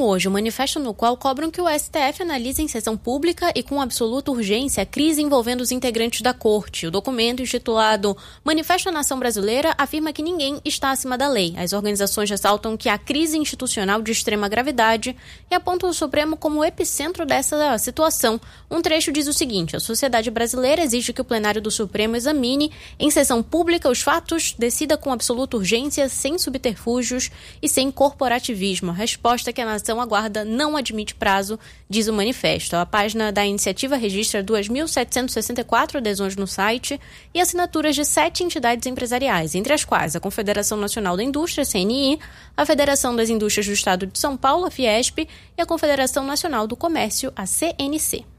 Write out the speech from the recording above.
publicaram hoje um manifesto no qual cobram que o STF analise em sessão pública e com absoluta urgência a crise envolvendo os integrantes da Corte. O documento, intitulado Manifesto à Nação Brasileira, afirma que ninguém está acima da lei. As organizações ressaltam que há crise institucional de extrema gravidade e apontam o Supremo como epicentro dessa situação. Um trecho diz o seguinte: a sociedade brasileira exige que o plenário do Supremo examine em sessão pública os fatos, decida com absoluta urgência, sem subterfúgios e sem corporativismo. A resposta que a nação aguarda não admite prazo, diz o manifesto. A página da iniciativa registra 2.764 adesões no site e assinaturas de 7 entidades empresariais, entre as quais a Confederação Nacional da Indústria, CNI, a Federação das Indústrias do Estado de São Paulo, a Fiesp, e a Confederação Nacional do Comércio, a CNC.